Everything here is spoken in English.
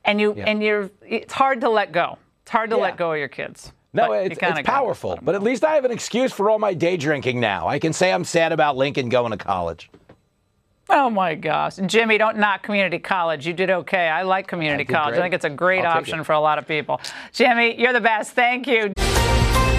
and it's hard to let go. It's hard to let go of your kids. No, it's powerful. But at least I have an excuse for all my day drinking now. I can say I'm sad about Lincoln going to college. Oh, my gosh. Jimmy, don't knock community college. You did okay. I like community college. I think it's a great option for a lot of people. Jimmy, you're the best. Thank you.